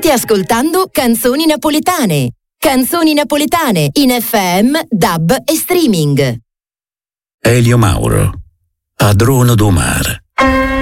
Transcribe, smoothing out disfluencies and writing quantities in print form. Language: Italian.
Stai ascoltando Canzoni Napoletane. Canzoni napoletane in FM, DAB e streaming. Elio Mauro, padrone do mar.